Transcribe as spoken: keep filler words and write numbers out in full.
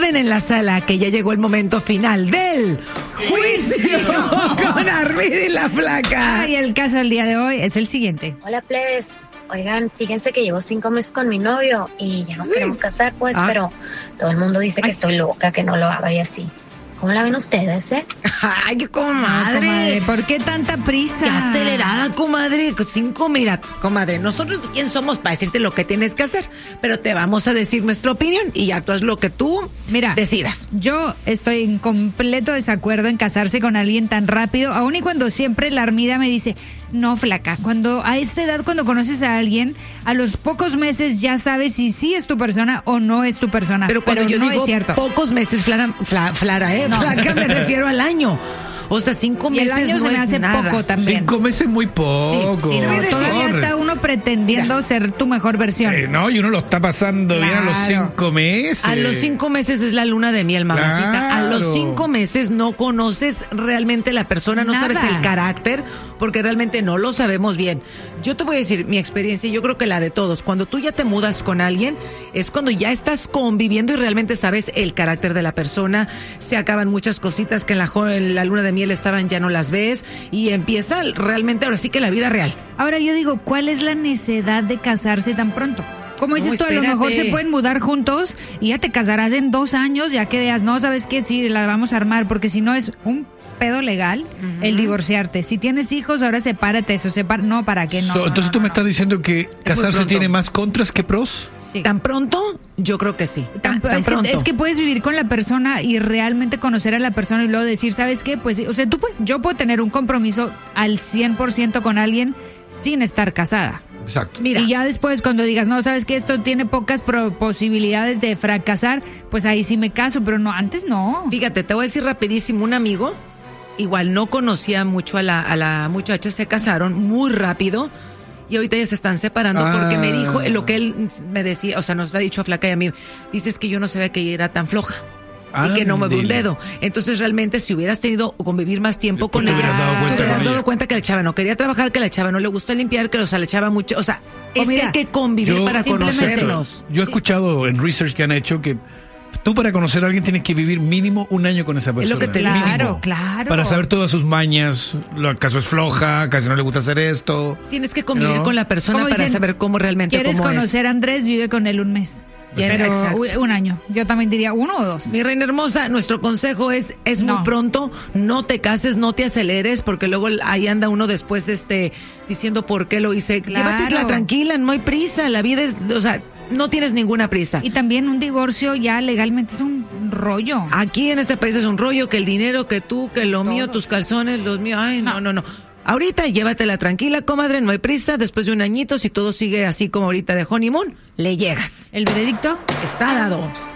orden en la sala, que ya llegó el momento final del juicio con Armida y la Flaca. Ah, y el caso del día de hoy es el siguiente. Hola, plebes. Oigan, fíjense que llevo cinco meses con mi novio y ya nos queremos casar, pues, ah. pero todo el mundo dice que estoy loca, que no lo haga y así. ¿Cómo la ven ustedes, eh? Ay, qué comadre. comadre. ¿Por qué tanta prisa? Qué acelerada, comadre. Cinco, mira, comadre, nosotros quién somos para decirte lo que tienes que hacer, pero te vamos a decir nuestra opinión y ya tú haz lo que tú mira, decidas. Yo estoy en completo desacuerdo en casarse con alguien tan rápido, aun y cuando siempre la Armida me dice, no, Flaca, cuando a esta edad, cuando conoces a alguien, a los pocos meses ya sabes si sí es tu persona o no es tu persona. Pero cuando pero yo no digo es cierto. Pocos meses, Flara, Fla, Flara, ¿eh? No. Flaca, me refiero al año. O sea, cinco y meses el año no se me es hace nada. poco también. Cinco meses muy poco. Sí, sí, no, todavía está uno pretendiendo Mira. ser tu mejor versión. Eh, no, y uno lo está pasando claro. bien a los cinco meses. A los cinco meses es la luna de miel, mamacita. Claro. A los cinco meses no conoces realmente la persona, no Nada. sabes el carácter, porque realmente no lo sabemos bien. Yo te voy a decir mi experiencia, y yo creo que la de todos. Cuando tú ya te mudas con alguien, es cuando ya estás conviviendo y realmente sabes el carácter de la persona. Se acaban muchas cositas que en la, en la luna de miel estaban, ya no las ves, y empieza realmente ahora sí que la vida real. Ahora yo digo, ¿cuál es la necesidad de casarse tan pronto? Como dices no, tú, a lo mejor se pueden mudar juntos y ya te casarás en dos años, ya que veas, no, ¿sabes qué? Sí, la vamos a armar, porque si no es un pedo legal uh-huh. el divorciarte. Si tienes hijos, ahora sepárate, eso separa, no, ¿para qué no? So, entonces no, tú no, me no. estás diciendo que casarse tiene más contras que pros. Sí. ¿Tan pronto? Yo creo que sí. Tan, tan es, pronto. Que, es que puedes vivir con la persona y realmente conocer a la persona y luego decir, ¿sabes qué? Pues, o sea, tú pues, yo puedo tener un compromiso al cien por ciento con alguien sin estar casada. Exacto. Mira. Y ya después cuando digas, no, ¿sabes qué? Esto tiene pocas pro- posibilidades de fracasar, pues ahí sí me caso, pero no, antes no. Fíjate, te voy a decir rapidísimo, un amigo, igual no conocía mucho a la, a la muchacha, se casaron muy rápido. Y ahorita ya se están separando ah. porque me dijo lo que él me decía, o sea, nos ha dicho a Flaca y a mí, dices que yo no sabía que ella era tan floja ah, y que no mueve un dedo. Entonces realmente si hubieras tenido o convivir más tiempo con ella, te hubieras dado cuenta que la chava no quería trabajar, que la chava no le gusta limpiar, que o sea, la chava mucho, o sea, o es mira, que hay que convivir yo, para conocernos. Yo he escuchado en research que han hecho que tú para conocer a alguien tienes que vivir mínimo un año con esa persona. Es lo que te claro, mínimo, claro. Para saber todas sus mañas, lo acaso es floja, casi no le gusta hacer esto. Tienes que convivir ¿no? con la persona para dicen, saber cómo realmente ¿quieres cómo conocer es? a Andrés? Vive con él un mes. Pero Exacto. un año. Yo también diría uno o dos. Mi reina hermosa, nuestro consejo es, es no. muy pronto, no te cases, no te aceleres, porque luego ahí anda uno después este diciendo por qué lo hice. Claro. Llévatela tranquila, no hay prisa, la vida es, o sea, no tienes ninguna prisa. Y también un divorcio ya legalmente es un rollo. Aquí en este país es un rollo, que el dinero, que tú, que lo Todo. mío, tus calzones, los míos, ay, no, no, no. Ahorita llévatela tranquila, comadre, no hay prisa. Después de un añito, si todo sigue así como ahorita de honeymoon, le llegas. ¿El veredicto? Está dado.